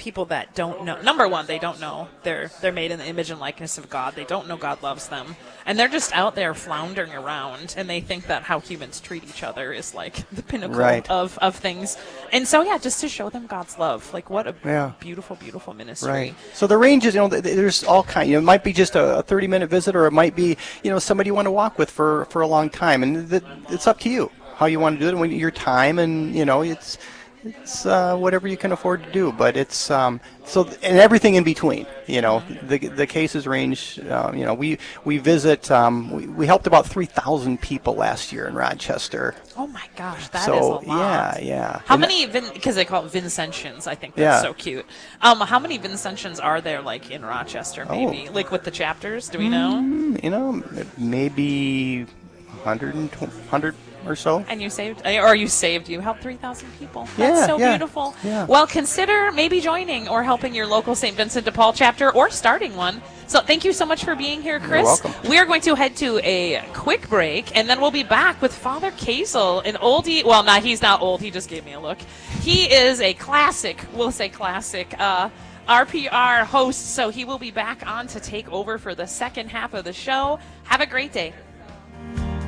people that don't know. Number one, they don't know they're made in the image and likeness of God. They don't know God loves them, and they're just out there floundering around, and they think that how humans treat each other is like the pinnacle of things. And so, yeah, just to show them God's love, like what a beautiful, beautiful ministry. Right. So the range is, there's all kinds. It might be just a 30-minute visit, or it might be, somebody you want to walk with for a long time, and it's up to you how you want to do it, when your time, and it's whatever you can afford to do. But it's and everything in between. The cases range. We visit. We helped about 3,000 people last year in Rochester. Oh my gosh, that is a lot. Yeah. How many? Because they call it Vincentians. I think that's so cute. How many Vincentians are there, like in Rochester? Maybe like with the chapters. Do we know? Maybe 100 or so. And you saved. You helped 3,000 people. That's so beautiful. Yeah. Well, consider maybe joining or helping your local St. Vincent de Paul chapter, or starting one. So thank you so much for being here, Chris. You're welcome. We are going to head to a quick break, and then we'll be back with Father Kazel, an oldie. Well, no, he's not old. He just gave me a look. He is a classic, we'll say classic, RPR host, so he will be back on to take over for the second half of the show. Have a great day.